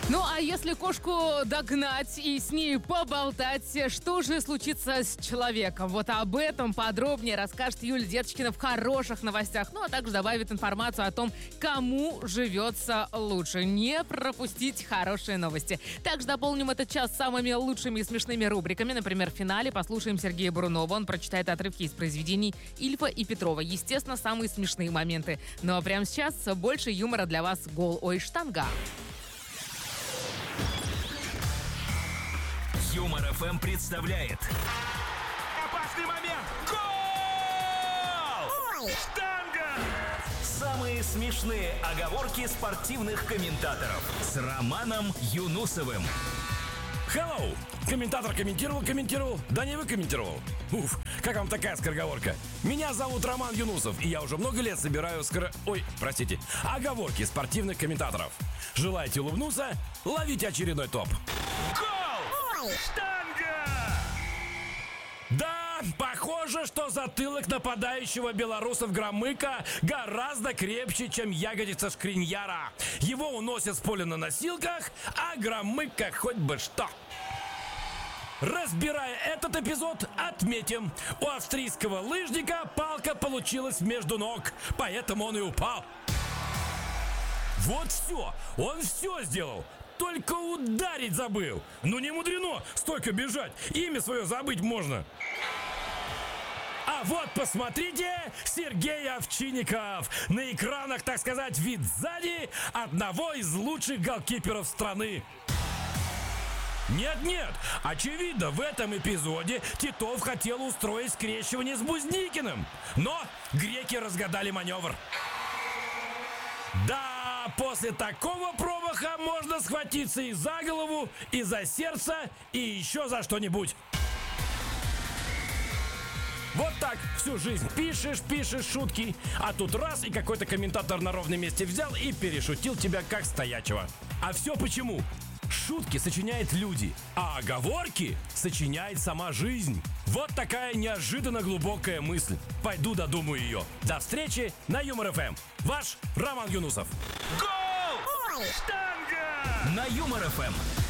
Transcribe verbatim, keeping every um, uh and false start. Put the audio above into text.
Ну, а если кошку догнать и с ней поболтать, что же случится с человеком? Вот об этом подробнее расскажет Юлия Деточкина в хороших новостях. Ну, а также добавит информацию о том, кому живется лучше. Не пропустить хорошие новости. Также дополним этот час самыми лучшими и смешными рубриками. Например, в финале послушаем Сергея Бурунова. Он прочитает отрывки из произведений Ильфа и Петрова. Естественно, самые смешные моменты. Ну, а прямо сейчас больше юмора для вас. Гол, ой, штанга. Юмор эф эм представляет Опасный момент! Гол! Ой! Штанга! самые смешные оговорки спортивных комментаторов с Романом Юнусовым. Hello! Комментатор комментировал, комментировал, да не вы комментировал. Уф, как вам такая скороговорка? Меня зовут Роман Юнусов, и я уже много лет собираю скоро... Ой, простите, оговорки спортивных комментаторов. Желаете улыбнуться? Ловите очередной топ. Гол! Ой! Штанга! Да, похоже, что затылок нападающего белорусов Громыка гораздо крепче, чем ягодица Шкриньяра. Его уносят с поля на носилках, а Громыка хоть бы что. Разбирая этот эпизод, отметим, у австрийского лыжника палка получилась между ног, поэтому он и упал. Вот все, он все сделал. Только ударить забыл. Ну не мудрено столько бежать. Имя свое забыть можно. А вот посмотрите, Сергей Овчинников. На экранах, так сказать, вид сзади одного из лучших голкиперов страны. Нет-нет, очевидно, в этом эпизоде Титов хотел устроить скрещивание с Бузникиным. Но греки разгадали маневр. Да, после такого промаха можно схватиться и за голову, и за сердце, и еще за что-нибудь. Вот так всю жизнь пишешь, пишешь шутки, а тут раз и какой-то комментатор на ровном месте взял и перешутил тебя как стоячего. А все почему? Шутки сочиняют люди, а оговорки сочиняет сама жизнь. Вот такая неожиданно глубокая мысль. Пойду додумаю ее. До встречи на Юмор эф эм. Ваш Роман Юнусов. Гол! Ой! Штанга! На Юмор эф эм.